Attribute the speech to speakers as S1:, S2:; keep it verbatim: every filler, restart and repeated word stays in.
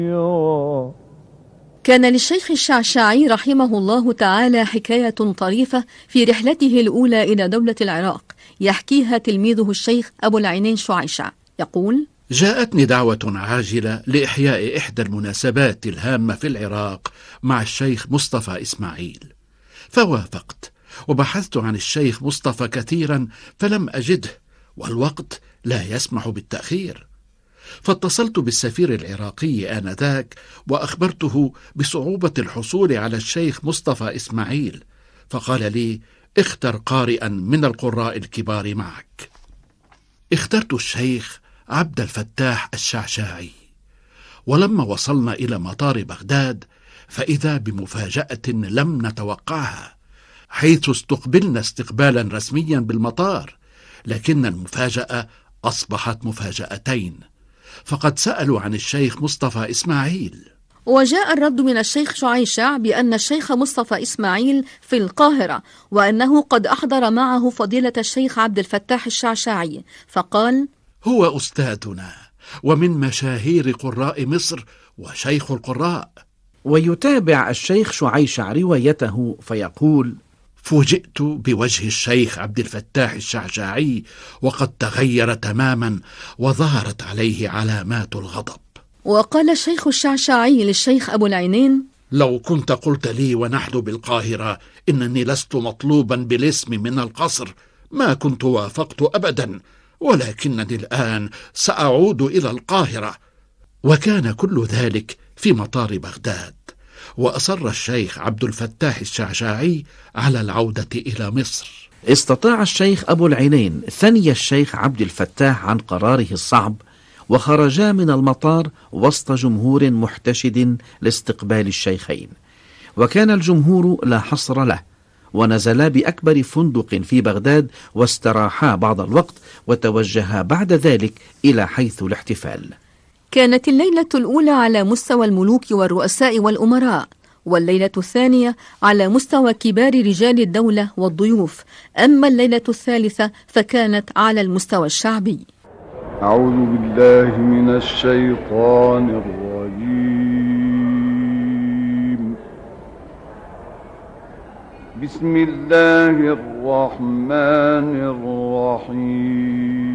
S1: كان للشيخ الشعشاعي رحمه الله تعالى حكاية طريفة في رحلته الأولى إلى دولة العراق، يحكيها تلميذه الشيخ أبو العينين شعيشع. يقول:
S2: جاءتني دعوة عاجلة لإحياء إحدى المناسبات الهامة في العراق مع الشيخ مصطفى إسماعيل، فوافقت، وبحثت عن الشيخ مصطفى كثيرا فلم أجده، والوقت لا يسمح بالتأخير. فاتصلت بالسفير العراقي آنذاك وأخبرته بصعوبة الحصول على الشيخ مصطفى إسماعيل، فقال لي: اختر قارئا من القراء الكبار معك. اخترت الشيخ عبد الفتاح الشعشاعي، ولما وصلنا إلى مطار بغداد فإذا بمفاجأة لم نتوقعها، حيث استقبلنا استقبالا رسميا بالمطار، لكن المفاجأة أصبحت مفاجأتين، فقد سألوا عن الشيخ مصطفى إسماعيل.
S1: وجاء الرد من الشيخ شعيشع بأن الشيخ مصطفى إسماعيل في القاهرة، وأنه قد أحضر معه فضيلة الشيخ عبد الفتاح الشعشاعي، فقال:
S2: هو أستاذنا ومن مشاهير قراء مصر وشيخ القراء.
S3: ويتابع الشيخ شعيشع روايته فيقول:
S2: فوجئت بوجه الشيخ عبد الفتاح الشعشاعي وقد تغير تماما، وظهرت عليه علامات الغضب.
S1: وقال الشيخ الشعشاعي للشيخ أبو العينين:
S2: لو كنت قلت لي ونحن بالقاهرة إنني لست مطلوبا بالاسم من القصر ما كنت وافقت أبدا، ولكنني الآن سأعود إلى القاهرة. وكان كل ذلك في مطار بغداد، وأصر الشيخ عبد الفتاح الشعشاعي على العودة إلى مصر.
S3: استطاع الشيخ أبو العينين ثني الشيخ عبد الفتاح عن قراره الصعب، وخرجا من المطار وسط جمهور محتشد لاستقبال الشيخين، وكان الجمهور لا حصر له، ونزلا بأكبر فندق في بغداد واستراحا بعض الوقت، وتوجها بعد ذلك إلى حيث الاحتفال.
S1: كانت الليلة الأولى على مستوى الملوك والرؤساء والأمراء، والليلة الثانية على مستوى كبار رجال الدولة والضيوف، أما الليلة الثالثة فكانت على المستوى الشعبي.
S4: أعوذ بالله من الشيطان الرجيم. بسم الله الرحمن الرحيم.